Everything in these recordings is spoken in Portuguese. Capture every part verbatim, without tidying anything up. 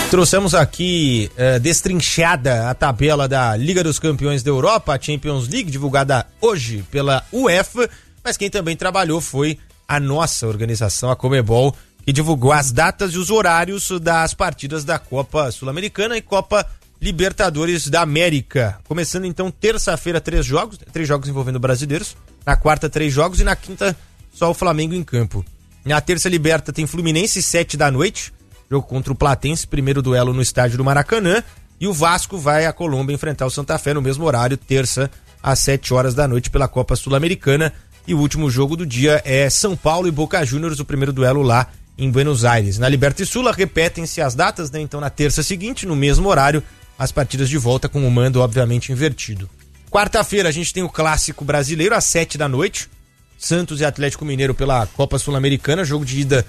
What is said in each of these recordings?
Trouxemos aqui uh, destrinchada a tabela da Liga dos Campeões da Europa, a Champions League, divulgada hoje pela UEFA, mas quem também trabalhou foi a nossa organização, a Conmebol, que divulgou as datas e os horários das partidas da Copa Sul-Americana e Copa Libertadores da América. Começando então terça-feira, três jogos, três jogos envolvendo brasileiros, na quarta três jogos e na quinta só o Flamengo em campo. Na terça Liberta tem Fluminense, sete da noite, jogo contra o Platense, primeiro duelo no estádio do Maracanã, e o Vasco vai à Colômbia enfrentar o Santa Fé no mesmo horário, terça às sete horas da noite pela Copa Sul-Americana, e o último jogo do dia é São Paulo e Boca Juniors, o primeiro duelo lá em Buenos Aires. Na Liberta e Sula repetem-se as datas, né? Então na terça seguinte, no mesmo horário, as partidas de volta com o mando obviamente invertido. Quarta-feira a gente tem o Clássico Brasileiro às sete da noite, Santos e Atlético Mineiro pela Copa Sul-Americana, jogo de ida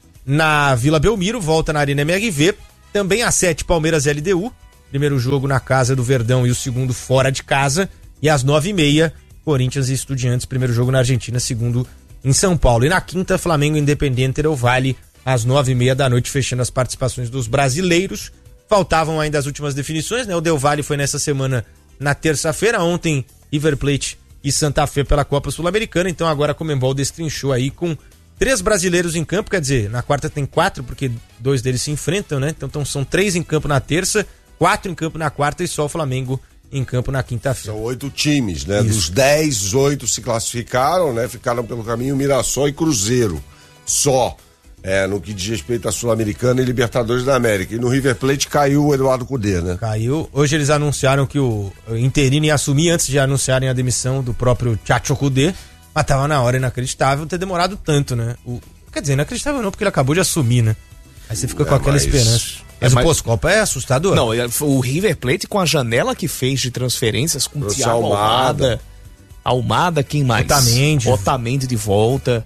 na Vila Belmiro, volta na Arena M R V. Também às sete, Palmeiras e L D U, primeiro jogo na casa do Verdão e o segundo fora de casa. E às nove e meia, Corinthians e Estudiantes, primeiro jogo na Argentina, segundo em São Paulo. E na quinta, Flamengo e Independiente Del Valle, às nove e meia da noite, fechando as participações dos brasileiros. Faltavam ainda as últimas definições, né? O Del Valle foi nessa semana na terça-feira, ontem River Plate e Santa Fé pela Copa Sul-Americana, então agora a Conmebol destrinchou aí com três brasileiros em campo, quer dizer, na quarta tem quatro, porque dois deles se enfrentam, né? Então, então são três em campo na terça, quatro em campo na quarta e só o Flamengo em campo na quinta-feira. São oito times, né? Isso. Dos dez, oito se classificaram, né? Ficaram pelo caminho Mirassol e Cruzeiro. Só. É, no que diz respeito à Sul-Americana e Libertadores da América. E no River Plate caiu o Eduardo Cudê, né? Caiu. Hoje eles anunciaram que o interino ia assumir antes de anunciarem a demissão do próprio Chacho Cudê, mas tava na hora, inacreditável ter demorado tanto, né? O, quer dizer, inacreditável não, porque ele acabou de assumir, né? Aí você fica é, com aquela mas... esperança. Mas é, o mas... pós-Copa é assustador. Não, o River Plate com a janela que fez de transferências com o Thiago Almada, Almada, quem mais? Otamendi. Otamendi de volta.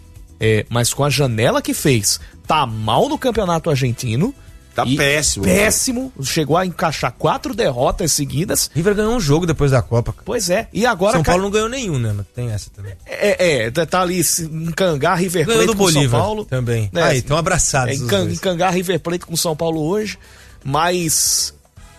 É, mas com a janela que fez, tá mal no campeonato argentino. Tá péssimo. Péssimo. Né? Chegou a encaixar quatro derrotas seguidas. River ganhou um jogo depois da Copa. Pois é. E agora... São Paulo ca... não ganhou nenhum, né? Tem essa também. É, é tá ali em Cangar, River Plate ganhou do com Bolívar São Paulo. Também. Né? Aí, estão abraçados. É, em, Can... em Cangar, River Plate com São Paulo hoje. Mas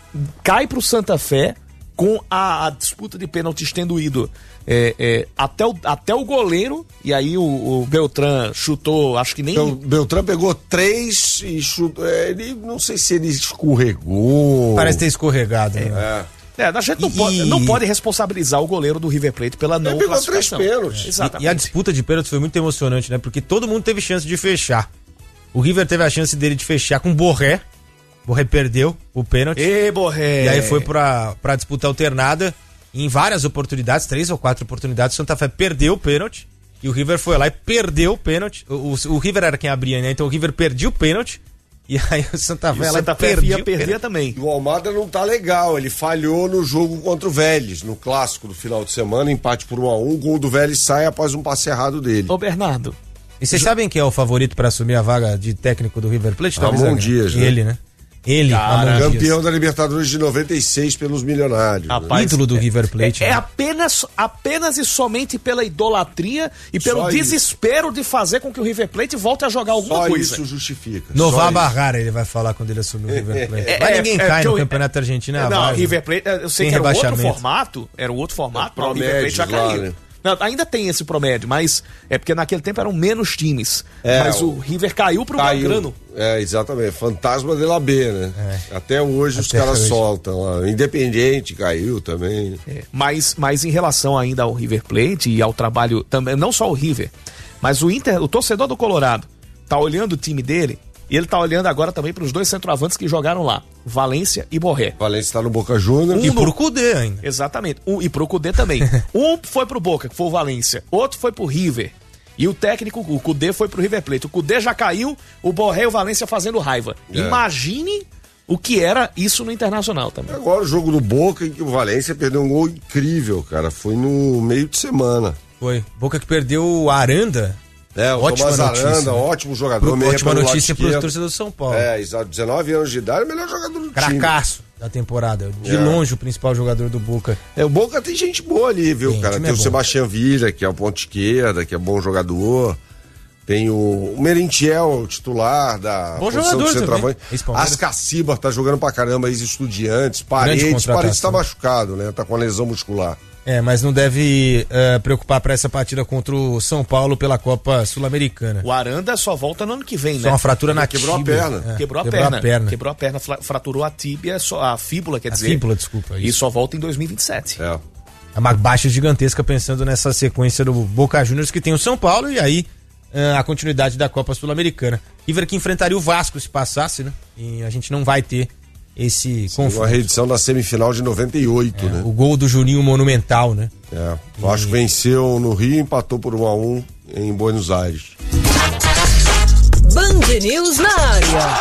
cai pro Santa Fé com a, a disputa de pênaltis tendo ido é, é, até, o, até o goleiro, e aí o, o Beltrán chutou, acho que nem... O Beltrán pegou três e chutou, é, ele, não sei se ele escorregou... Parece ter escorregado, é, né? É, a gente não, e... pode, não pode responsabilizar o goleiro do River Plate pela não ele pegou classificação. três pênaltis. É, exatamente. E, e a disputa de pênaltis foi muito emocionante, né? Porque todo mundo teve chance de fechar. O River teve a chance dele de fechar com o Borré. Borré perdeu o pênalti. Ê, Borré! E aí foi pra, pra disputa alternada. Em várias oportunidades, três ou quatro oportunidades, o Santa Fé perdeu o pênalti. E o River foi lá e perdeu o pênalti. O, o, o River era quem abria, né? Então o River perdia o pênalti. E aí o Santa Fé, e o ela Santa Fé perdia, perdia também. E o Almada não tá legal, ele falhou no jogo contra o Vélez, no clássico do final de semana, empate por um a um, o gol do Vélez sai após um passe errado dele. Ô Bernardo. E vocês Já... sabem quem é o favorito para assumir a vaga de técnico do River Plate? Ramon Dias, né? Ele, né? Ele, Cara, campeão da Libertadores de noventa e seis pelos milionários. Rapaz, né? Ídolo do é, River Plate. É, né? é apenas, apenas e somente pela idolatria e pelo Só desespero isso. de fazer com que o River Plate volte a jogar alguma Só coisa. Isso justifica. Novar Barrara, ele vai falar quando ele assumir o River Plate. É, Mas ninguém é, cai é, no eu, Campeonato Argentino. É, não, vai, River Plate, eu sei que era um outro formato, era um outro formato, mas o River Plate já caiu. Né? Não, ainda tem esse promédio, mas é porque naquele tempo eram menos times. É, mas o, o River caiu pro caiu, Belgrano. É, exatamente. Fantasma de la B, né? É. Até hoje Até os caras soltam lá. Independiente caiu também. É, mas, mas em relação ainda ao River Plate e ao trabalho também, não só o River, mas o Inter, o torcedor do Colorado, tá olhando o time dele. E ele tá olhando agora também para os dois centroavantes que jogaram lá, Valência e Borré. Valência tá no Boca Juniors. Um e no... pro Cudê ainda. Exatamente. Um, e pro Cudê também. Um foi pro Boca, que foi o Valência. Outro foi pro River. E o técnico, o Cudê, foi pro River Plate. O Cudê já caiu, o Borré e o Valência fazendo raiva. É. Imagine o que era isso no Internacional também. Agora o jogo do Boca, em que o Valência perdeu um gol incrível, cara. Foi no meio de semana. Foi. Boca que perdeu o Aranda. É, o ótima Tomás notícia, Aranda, né? ótimo jogador. Pro, ótima notícia para os torcedores do São Paulo. É, exato. dezenove anos de idade, o melhor jogador do Cracaço time. Cracaço da temporada. De é. longe o principal jogador do Boca. É, o Boca tem gente boa ali, viu, tem, cara? Tem o, o Sebastião Villa, que é o ponto esquerda, que é bom jogador. Tem o, o Merentiel, o titular da Bom posição jogador do centroavante. também. Ascaciba tá jogando pra caramba, ex-Estudiantes. Paredes, Paredes tá machucado, né? Tá com a lesão muscular. É, mas não deve uh, preocupar para essa partida contra o São Paulo pela Copa Sul-Americana. O Aranda só volta no ano que vem, só né? uma fratura na Quebrou tíbia. a perna. É, quebrou, a, quebrou perna. a perna. Quebrou a perna, fraturou a tíbia, só, a fíbula, quer A dizer. fíbula, desculpa. E Isso. só volta em dois mil e vinte e sete. É. É uma baixa gigantesca pensando nessa sequência do Boca Juniors que tem o São Paulo e aí uh, a continuidade da Copa Sul-Americana. River que enfrentaria o Vasco se passasse, né? E a gente não vai ter esse confronto. Uma reedição da semifinal de noventa e oito, É, né? o gol do Juninho Monumental, né? É. O Vasco venceu no Rio e empatou por um a um em Buenos Aires. Band News na área.